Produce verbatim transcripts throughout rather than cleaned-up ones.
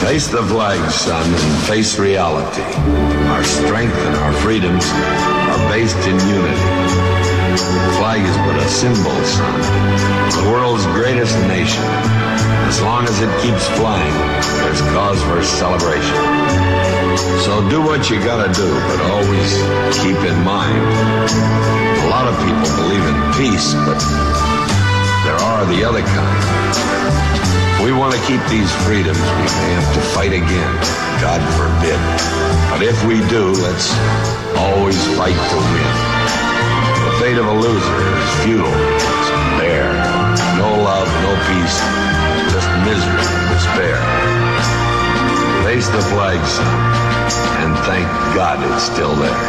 Face the flag, son, and face reality. Our strength and our freedoms are based in unity. The flag is but a symbol, son. The world's greatest nation. As long as it keeps flying, there's cause for celebration. So do what you gotta do, but always keep in mind, a lot of people believe in peace, but there are the other kind. If we want to keep these freedoms, we may have to fight again. God forbid. But if we do, let's always fight to win. The fate of a loser is futile. It's bare. No love, no peace, just misery and despair. Face the flag, son, and thank God it's still there.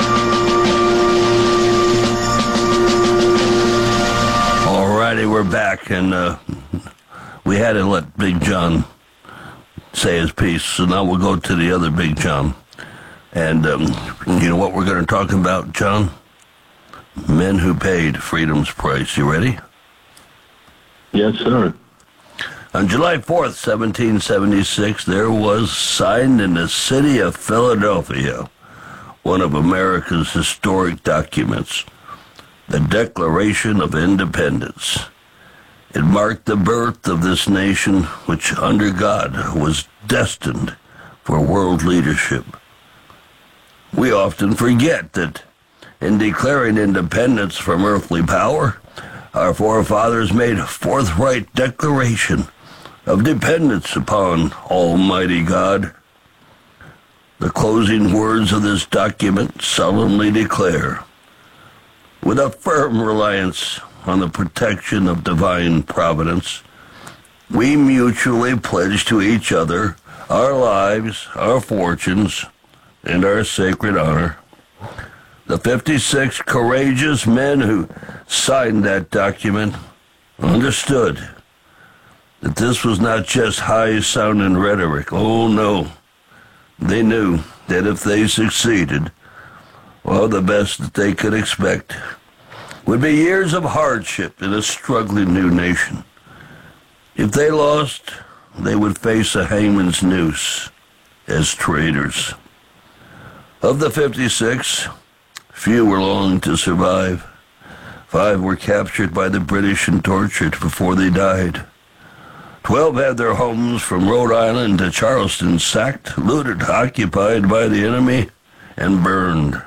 Alrighty, we're back, and uh, we had to let Big John say his piece, so now we'll go to the other Big John. And um, you know what we're going to talk about, John? Men who paid freedom's price. You ready? Yes, sir. On July fourth, seventeen seventy-six, there was signed in the city of Philadelphia one of America's historic documents, the Declaration of Independence. It marked the birth of this nation, which under God was destined for world leadership. We often forget that in declaring independence from earthly power, our forefathers made a forthright declaration of dependence upon Almighty God. The closing words of this document solemnly declare, with a firm reliance on the protection of divine providence, we mutually pledge to each other our lives, our fortunes, and our sacred honor. The fifty-six courageous men who signed that document understood that this was not just high-sounding rhetoric. Oh, no. They knew that if they succeeded, well, the best that they could expect would be years of hardship in a struggling new nation. If they lost, they would face a hangman's noose as traitors. Of the fifty-six, few were long to survive. Five were captured by the British and tortured before they died. Twelve had their homes from Rhode Island to Charleston sacked, looted, occupied by the enemy, and burned.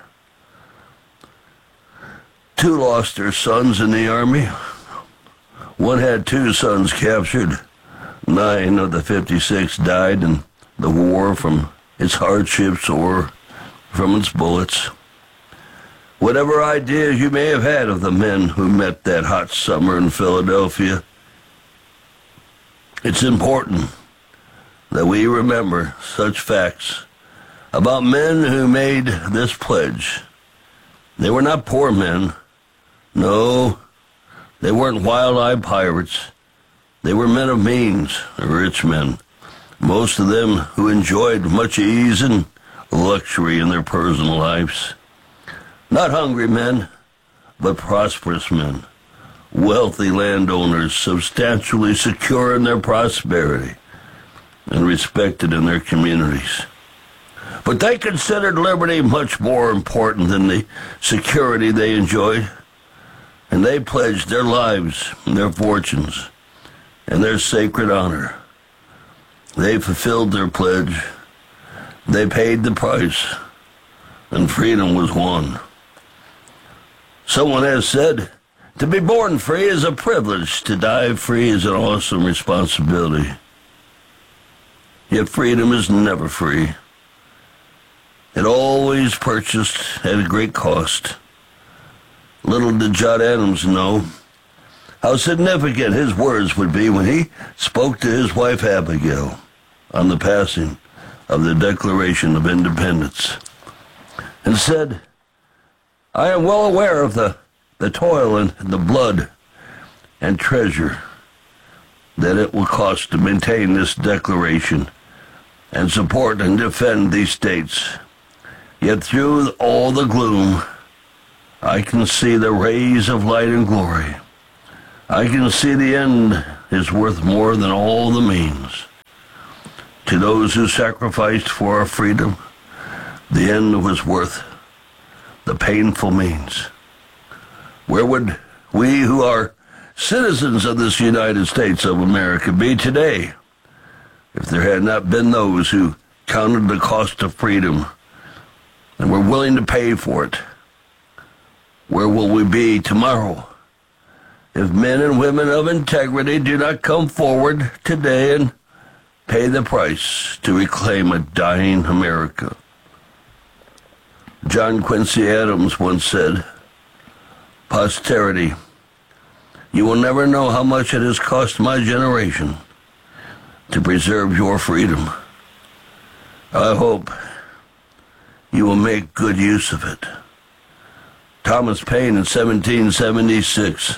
Two lost their sons in the army. One had two sons captured. Nine of the fifty-six died in the war from its hardships or from its bullets. Whatever ideas you may have had of the men who met that hot summer in Philadelphia, it's important that we remember such facts about men who made this pledge. They were not poor men. No, they weren't wild-eyed pirates. They were men of means, rich men, most of them who enjoyed much ease and luxury in their personal lives. Not hungry men, but prosperous men. Wealthy landowners, substantially secure in their prosperity and respected in their communities. But they considered liberty much more important than the security they enjoyed, and they pledged their lives and their fortunes and their sacred honor. They fulfilled their pledge. They paid the price, and freedom was won. Someone has said, to be born free is a privilege, to die free is an awesome responsibility. Yet freedom is never free. It always purchased at a great cost. Little did John Adams know how significant his words would be when he spoke to his wife Abigail on the passing of the Declaration of Independence, and said, I am well aware of the, the toil and the blood and treasure that it will cost to maintain this declaration and support and defend these states. Yet through all the gloom, I can see the rays of light and glory. I can see the end is worth more than all the means. to those who sacrificed for our freedom, the end was worth the painful means. Where would we who are citizens of this United States of America be today if there had not been those who counted the cost of freedom and were willing to pay for it? Where will we be tomorrow if men and women of integrity do not come forward today and pay the price to reclaim a dying America? John Quincy Adams once said, "Posterity, you will never know how much it has cost my generation to preserve your freedom. I hope you will make good use of it." Thomas Paine in seventeen seventy-six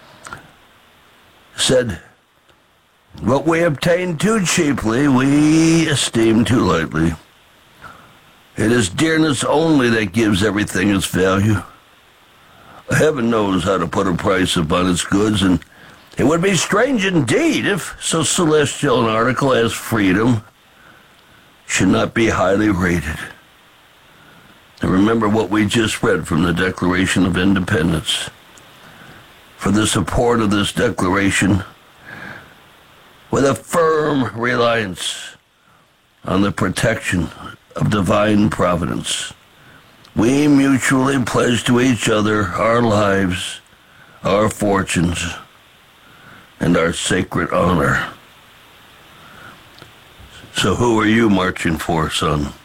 said, "What we obtain too cheaply, we esteem too lightly. It is dearness only that gives everything its value. Heaven knows how to put a price upon its goods, and it would be strange indeed if so celestial an article as freedom should not be highly rated." And remember what we just read from the Declaration of Independence. For the support of this declaration, with a firm reliance on the protection of divine providence, we mutually pledge to each other our lives, our fortunes, and our sacred honor. So who are you marching for, son?